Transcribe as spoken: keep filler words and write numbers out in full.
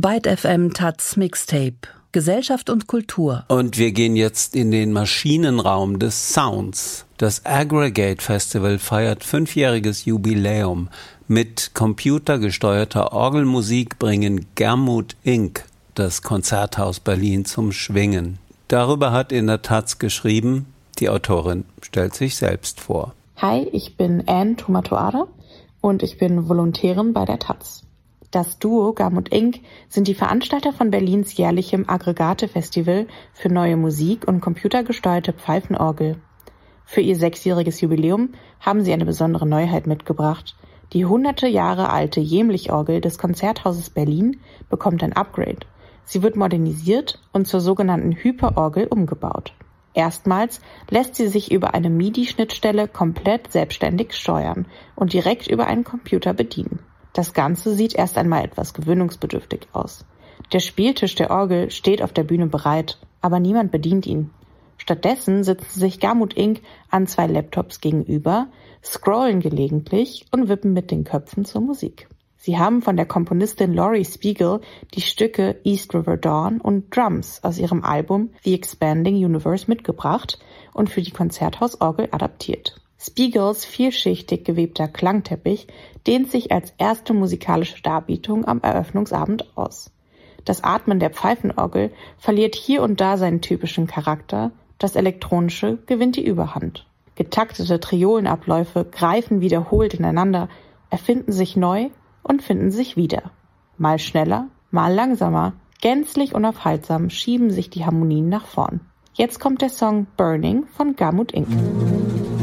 Byte F M Taz Mixtape. Gesellschaft und Kultur. Und wir gehen jetzt in den Maschinenraum des Sounds. Das Aggregate Festival feiert fünfjähriges Jubiläum. Mit computergesteuerter Orgelmusik bringen Germut Ink das Konzerthaus Berlin zum Schwingen. Darüber hat in der Taz geschrieben, die Autorin stellt sich selbst vor. Hi, ich bin Anne Tomatoara und ich bin Volontärin bei der Taz. Das Duo Germut Ink sind die Veranstalter von Berlins jährlichem Aggregate-Festival für neue Musik und computergesteuerte Pfeifenorgel. Für ihr sechsjähriges Jubiläum haben sie eine besondere Neuheit mitgebracht. Die hunderte Jahre alte Jämlich-Orgel des Konzerthauses Berlin bekommt ein Upgrade. Sie wird modernisiert und zur sogenannten Hyperorgel umgebaut. Erstmals lässt sie sich über eine MIDI-Schnittstelle komplett selbstständig steuern und direkt über einen Computer bedienen. Das Ganze sieht erst einmal etwas gewöhnungsbedürftig aus. Der Spieltisch der Orgel steht auf der Bühne bereit, aber niemand bedient ihn. Stattdessen sitzen sich Germut Ink an zwei Laptops gegenüber, scrollen gelegentlich und wippen mit den Köpfen zur Musik. Sie haben von der Komponistin Laurie Spiegel die Stücke East River Dawn und Drums aus ihrem Album The Expanding Universe mitgebracht und für die Konzerthausorgel adaptiert. Spiegels vielschichtig gewebter Klangteppich dehnt sich als erste musikalische Darbietung am Eröffnungsabend aus. Das Atmen der Pfeifenorgel verliert hier und da seinen typischen Charakter, das Elektronische gewinnt die Überhand. Getaktete Triolenabläufe greifen wiederholt ineinander, erfinden sich neu und finden sich wieder. Mal schneller, mal langsamer, gänzlich unaufhaltsam schieben sich die Harmonien nach vorn. Jetzt kommt der Song Burning von Germut Ink.